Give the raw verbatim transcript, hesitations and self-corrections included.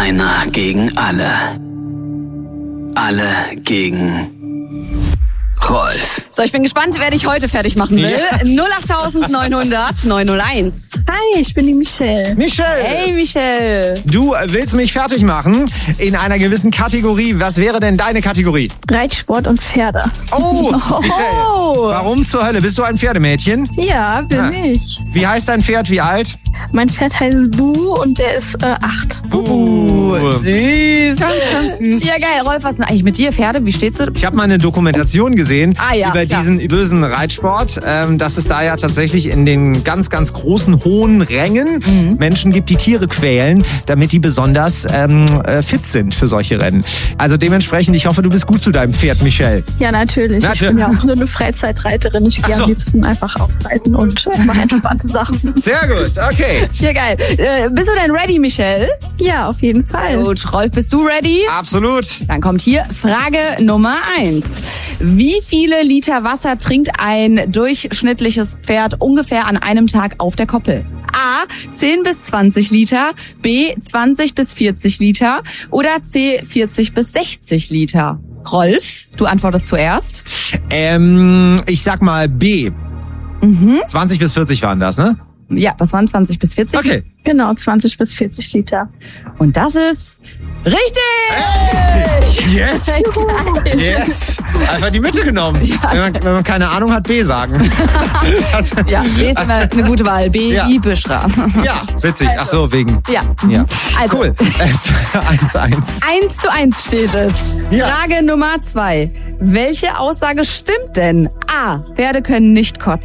Einer gegen alle. Alle gegen Rolf. So, ich bin gespannt, wer dich heute fertig machen will. Ja. null acht neun null null neun null eins. Hi, ich bin die Michelle. Michelle, Hey, Michelle. du willst mich fertig machen in einer gewissen Kategorie. Was wäre denn deine Kategorie? Reitsport und Pferde. Oh, Michelle, warum zur Hölle? Bist du ein Pferdemädchen? Ja, bin Ah. ich. Wie heißt dein Pferd? Wie alt? Mein Pferd heißt Bu und der ist äh, acht. Uh, süß. Ganz, ganz süß. Ja, geil. Rolf, was ist denn eigentlich mit dir? Pferde, wie steht's du? Ich habe mal eine Dokumentation gesehen Ah, ja, über klar. diesen bösen Reitsport, ähm, dass es da ja tatsächlich in den ganz, ganz großen, hohen Rängen Mhm. Menschen gibt, die Tiere quälen, damit die besonders ähm, äh, fit sind für solche Rennen. Also dementsprechend, ich hoffe, du bist gut zu deinem Pferd, Michelle. Ja, natürlich. Natürlich. Ich bin ja auch nur eine Freizeitreiterin. Ich gehe Ach so. am liebsten einfach ausreiten und äh, mache entspannte Sachen. Sehr gut, okay. Ja, geil. Äh, bist du denn ready, Michelle? Ja, auf jeden Fall. Gut. Rolf, bist du ready? Absolut. Dann kommt hier Frage Nummer eins. Wie viele Liter Wasser trinkt ein durchschnittliches Pferd ungefähr an einem Tag auf der Koppel? A. zehn bis zwanzig Liter, B. zwanzig bis vierzig Liter oder C. vierzig bis sechzig Liter? Rolf, du antwortest zuerst. Ähm, ich sag mal B. Mhm. zwanzig bis vierzig waren das, ne? Ja, das waren zwanzig bis vierzig. Okay. Genau, zwanzig bis vierzig Liter. Und das ist richtig! Yes. Yes. Einfach die Mitte genommen. Wenn, man, wenn man keine Ahnung hat, B sagen. Das, Ja, B ist immer eine gute Wahl. B Ja. wie Büschra. ja, witzig. Ach so, wegen. Ja. Ja. Also, Cool. eins eins. eins zu eins steht es. Ja. Frage Nummer zwei. Welche Aussage stimmt denn? A. Pferde können nicht kotzen.